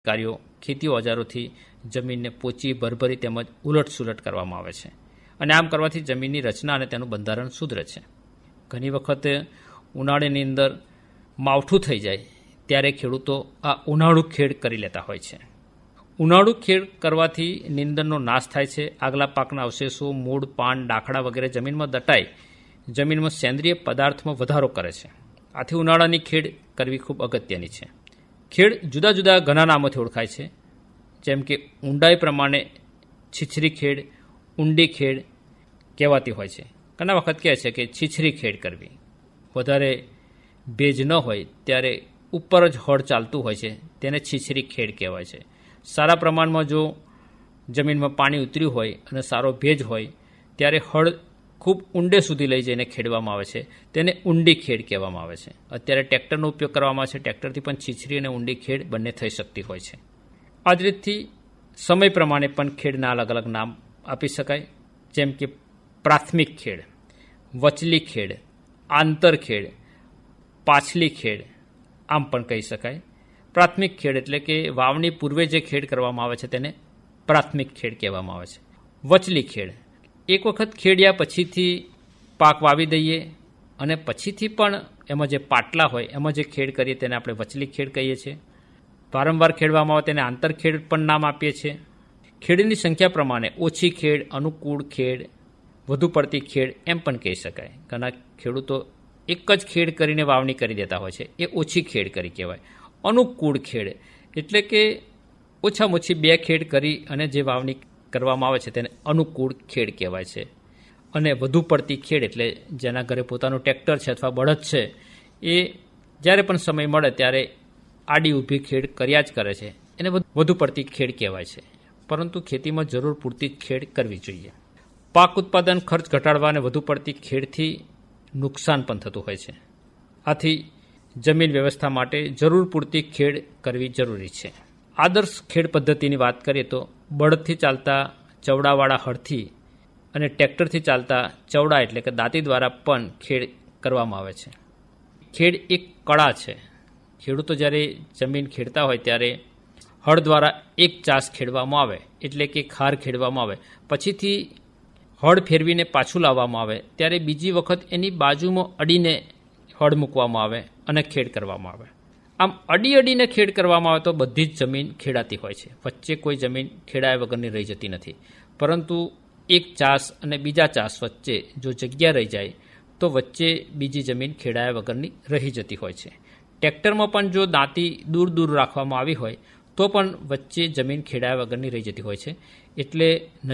કાર્યો ખેતી ઓજારોથી જમીનને પોચી ભરભરી તેમજ ઉલટસુલટ કરવામાં આવે છે અને આમ કરવાથી જમીનની રચના અને તેનું બંધારણ સુધરે છે. ઘણી વખતે ઉનાળાની અંદર માવઠું થઈ જાય ત્યારે ખેડૂતો આ ઉનાળુ ખેડ કરી લેતા હોય છે. ઉનાળુ ખેડ કરવાથી નીંદણનો નાશ થાય છે. આગલા પાકના અવશેષો, મૂળ, પાન, ડાખડા વગેરે જમીનમાં દટાઈ જમીનમાં સેન્દ્રિય પદાર્થમાં વધારો કરે છે. આથી ઉનાળાની ખેડ કરવી ખૂબ અગત્યની છે. ખેડ જુદા જુદા ઘણા નામોથી ઓળખાય છે, જેમ કે ઊંડાઈ પ્રમાણે છીછરી ખેડ, ઊંડી ખેડ કહેવાતી હોય છે. ઘણા વખત કહે છે કે છીછરી ખેડ કરવી. વધારે ભેજ ન હોય ત્યારે ઉપર જ હળ ચાલતું હોય છે, તેને છીછરી ખેડ કહેવાય છે. સારા પ્રમાણમાં જો જમીનમાં પાણી ઉતર્યું હોય અને સારો ભેજ હોય ત્યારે હળ ખૂબ ઊંડે સુધી લઈ જઈને ખેડવામાં આવે છે, તેને ઊંડી ખેડ કહેવામાં આવે છે. અત્યારે ટ્રેક્ટરનો ઉપયોગ કરવામાં આવે છે. ટ્રેક્ટરથી પણ છીછરી અને ઊંડી ખેડ બંને થઈ શકતી હોય છે. આ જ રીતથી સમય પ્રમાણે પણ ખેડના અલગ અલગ નામ આપી શકાય, જેમ કે પ્રાથમિક ખેડ, વચલી ખેડ, આંતરખેડ, પાછલી ખેડ આમ પણ કહી શકાય. પ્રાથમિક ખેડ એટલે કે વાવણી પૂર્વે જે ખેડ કરવામાં આવે છે તેને પ્રાથમિક ખેડ કહેવામાં આવે છે. વચલી ખેડ, એક વખત ખેડ્યા પછીથી પાક વાવી દઈએ અને પછીથી પણ એમાં જે પાટલા હોય એમાં જે ખેડ કરીએ તેને આપણે વચલી ખેડ કહીએ છીએ. વારંવાર ખેડવામાં આવે તેને આંતરખેડ પણ નામ આપીએ છીએ. ખેડની સંખ્યા પ્રમાણે ઓછી ખેડ, અનુકૂળ ખેડ, વધુ પડતી ખેડ એમ પણ કહી શકાય. ઘણા ખેડૂતો એક જ ખેડ કરીને વાવણી કરી દેતા હોય છે, એ ઓછી ખેડ કરી કહેવાય. અનુકૂળ ખેડ એટલે કે ઓછામાં ઓછી 2 ખેડ કરી અને જે વાવણી કરવામાં આવે છે તેને અનુકૂળ ખેડ કહેવાય છે. અને વધુ પડતી ખેડ એટલે જેના ઘરે પોતાનું ટ્રેક્ટર છે અથવા બળદ છે એ જ્યારે પણ સમય મળે ત્યારે આડી ઊભી ખેડ કર્યા જ કરે છે, એને વધુ પડતી ખેડ કહેવાય છે. પરંતુ ખેતીમાં જરૂર પૂરતી ખેડ કરવી જોઈએ. પાક ઉત્પાદન ખર્ચ ઘટાડવા અને વધુ પડતી ખેડથી નુકસાન પણ થતું હોય છે. આથી જમીન વ્યવસ્થા માટે જરૂર પૂરતી ખેડ કરવી જરૂરી છે. આદર્શ ખેડ પદ્ધતિની વાત કરીએ તો બળદથી ચાલતા ચવડાવાળા હળથી અને ટ્રેક્ટરથી ચાલતા ચવડા એટલે કે દાંતી દ્વારા પણ ખેડ કરવામાં આવે છે. ખેડ એક કળા છે. ખેડૂતો જ્યારે જમીન ખેડતા હોય ત્યારે હળ દ્વારા એક ચાસ ખેડવામાં આવે એટલે કે ખાર ખેડવામાં આવે, પછીથી હળ ફેરવીને પાછું લાવવામાં આવે ત્યારે બીજી વખત એની બાજુમાં અડીને હળ મૂકવામાં આવે અને ખેડ કરવામાં આવે. આમ અડીને ખેડ કરવામાં આવે તો બધી જ જમીન ખેડાતી હોય છે. વચ્ચે કોઈ જમીન ખેડાયા વગરની રહી જતી નથી. પરંતુ એક ચાસ અને બીજા ચાસ વચ્ચે જો જગ્યા રહી જાય તો વચ્ચે બીજી જમીન ખેડાયા વગરની રહી જતી હોય છે. ટ્રેક્ટરમાં પણ જો દાંતી દૂર દૂર રાખવામાં આવી હોય તો પણ વચ્ચે જમીન ખેડાયા વગરની રહી જતી હોય છે. એટલે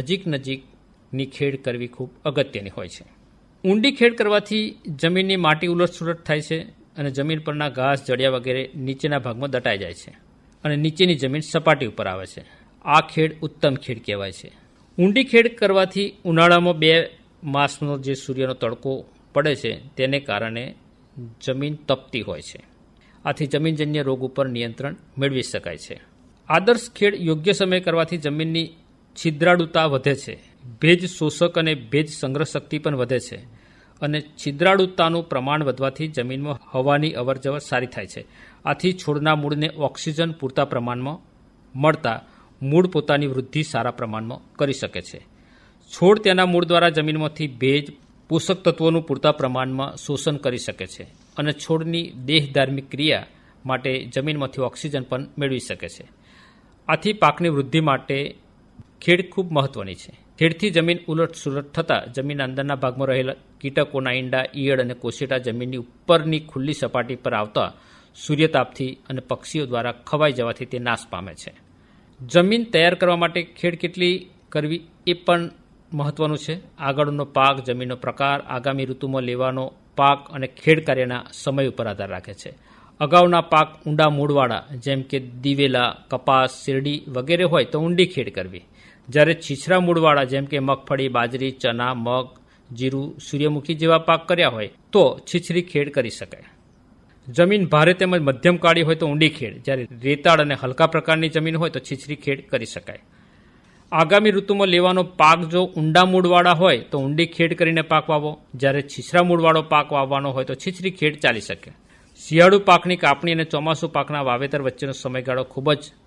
નજીકની ખેડ કરવી ખૂબ અગત્યની હોય છે. ઊંડી ખેડ કરવાથી જમીનની માટી ઉલટસુલટ થાય છે અને જમીન પરના ઘાસ, જડિયા વગેરે નીચેના ભાગમાં દટાઈ જાય છે અને નીચેની જમીન સપાટી ઉપર આવે છે. આ ખેડ ઉત્તમ ખેડ કહેવાય છે. ઊંડી ખેડ કરવાથી ઉનાળામાં 2 માસનો જે સૂર્યનો તડકો પડે છે તેને કારણે જમીન તપતી હોય છે. આથી જમીનજન્ય રોગ ઉપર નિયંત્રણ મેળવી શકાય છે. આદર્શ ખેડ યોગ્ય સમયે કરવાથી જમીનની છિદ્રાળુતા વધે છે, ભેજ શોષક અને ભેજ સંગ્રહ શક્તિ પણ વધે છે અને છિદ્રાળુતાનું પ્રમાણ વધવાથી જમીનમાં હવાની અવરજવર સારી થાય છે. આથી છોડના મૂળને ઓક્સિજન પૂરતા પ્રમાણમાં મળતા મૂળ પોતાની વૃદ્ધિ સારા પ્રમાણમાં કરી શકે છે. છોડ તેના મૂળ દ્વારા જમીનમાંથી ભેજ, પોષક તત્વોનું પૂરતા પ્રમાણમાં શોષણ કરી શકે છે અને છોડની દેહધાર્મિક ક્રિયા માટે જમીનમાંથી ઓક્સિજન પણ મેળવી શકે છે. આથી પાકની વૃદ્ધિ માટે ખેડ ખૂબ મહત્વની છે. ખેડથી જમીન ઉલટસુલટ થતાં જમીનના અંદરના ભાગમાં રહેલા કીટકોના ઈંડા, ઈયળ અને કોશેટા જમીનની ઉપરની ખુલ્લી સપાટી પર આવતા સૂર્યતાપથી અને પક્ષીઓ દ્વારા ખવાઈ જવાથી તે નાશ પામે છે. જમીન તૈયાર કરવા માટે ખેડ કેટલી કરવી એ પણ મહત્વનું છે. આગળનો પાક, જમીનનો પ્રકાર, આગામી ઋતુમાં લેવાનો પાક અને ખેડ કાર્યના સમય ઉપર આધાર રાખે છે. અગાઉના પાક ઊંડા મૂળવાળા જેમ કે દિવેલા, કપાસ, શેરડી વગેરે હોય તો ઊંડી ખેડ કરવી. જ્યારે છીછરા મૂળવાળા જેમ કે મગફળી, બાજરી, ચના, મગ, જીરું, સૂર્યમુખી જેવા પાક કર્યા હોય તો છીછરી ખેડ કરી શકાય. જમીન ભારે તેમજ મધ્યમ કાળી હોય તો ઊંડી ખેડ, જ્યારે રેતાળ અને હલકા પ્રકારની જમીન હોય તો છીછરી ખેડ કરી શકાય. આગામી ઋતુમાં લેવાનો પાક જો ઊંડા મૂળવાળા હોય તો ઊંડી ખેડ કરીને પાક વાવો, જ્યારે છીછરા મૂળવાળો પાક વાવવાનો હોય તો છીછરી ખેડ ચાલી શકે. શિયાળુ પાકની કાપણી અને ચોમાસુ પાકના વાવેતર વચ્ચેનો સમયગાળો ખૂબ જ